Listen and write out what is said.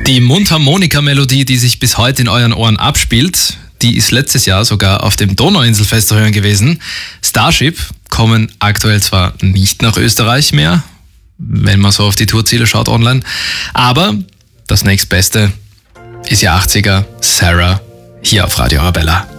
Die Mundharmonika-Melodie, die sich bis heute in euren Ohren abspielt, die ist letztes Jahr sogar auf dem Donauinselfest zu hören gewesen. Starship kommen aktuell zwar nicht nach Österreich mehr, wenn man so auf die Tourziele schaut online, aber das nächstbeste ist ja 80er, Sarah, hier auf Radio Arabella.